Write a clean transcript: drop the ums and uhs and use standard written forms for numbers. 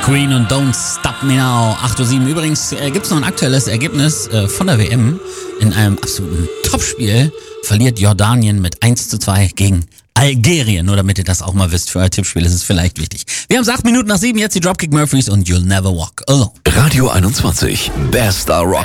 Queen und Don't Stop Me Now, 8:07 Uhr. Übrigens gibt es noch ein aktuelles Ergebnis von der WM. In einem absoluten Topspiel verliert Jordanien mit 1:2 gegen Algerien. Nur damit ihr das auch mal wisst, für euer Tippspiel ist es vielleicht wichtig. Wir haben es 8 Minuten nach 7, jetzt die Dropkick Murphys und You'll Never Walk Alone. Radio 21, bester Rock.